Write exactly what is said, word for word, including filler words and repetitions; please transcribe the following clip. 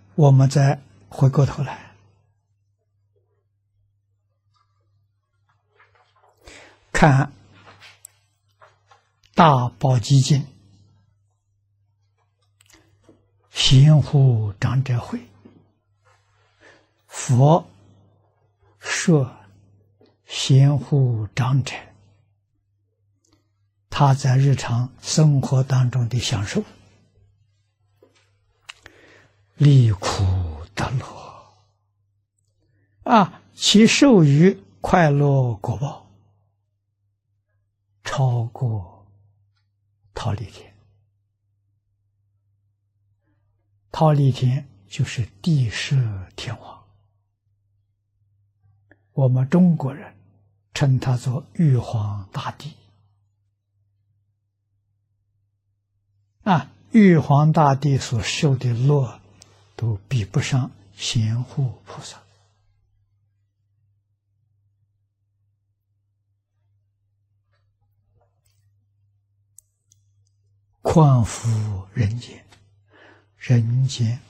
我们再回过头来看《大宝积经》，贤护长者会，佛说贤护长者他在日常生活当中的享受，离苦得乐啊，其受于快乐果报超过忉利天。忉利天就是地摄天王，我们中国人称它做玉皇大帝啊，玉皇大帝所受的乐都比不上贤护菩萨。况复人间，人间